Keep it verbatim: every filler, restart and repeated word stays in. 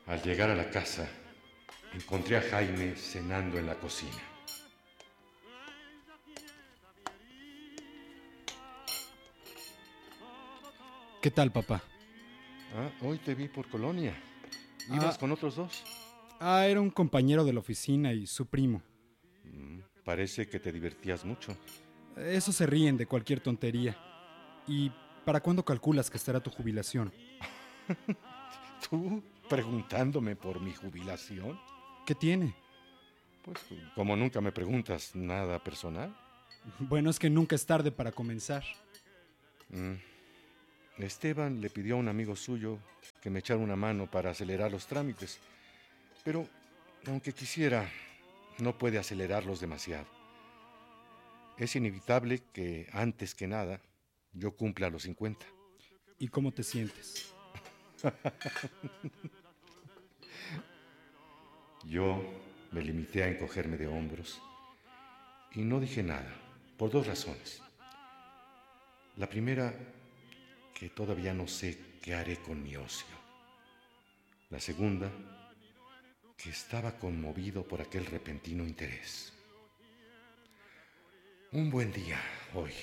Al llegar a la casa, encontré a Jaime cenando en la cocina. ¿Qué tal, papá? Ah, hoy te vi por Colonia. ¿Ibas Ah, con otros dos? ah, era un compañero de la oficina y su primo. Mm, parece que te divertías mucho. Eso se ríen de cualquier tontería. ¿Y para cuándo calculas que estará tu jubilación? ¿Tú preguntándome por mi jubilación? ¿Qué tiene? Pues como nunca me preguntas nada personal. Bueno, es que nunca es tarde para comenzar. Mm, Esteban le pidió a un amigo suyo que me echara una mano para acelerar los trámites. Pero, aunque quisiera, no puede acelerarlos demasiado. Es inevitable que, antes que nada, yo cumpla los cincuenta. ¿Y cómo te sientes? Yo me limité a encogerme de hombros y no dije nada, por dos razones. La primera, que todavía no sé qué haré con mi ocio. La segunda, que estaba conmovido por aquel repentino interés. Un buen día hoy.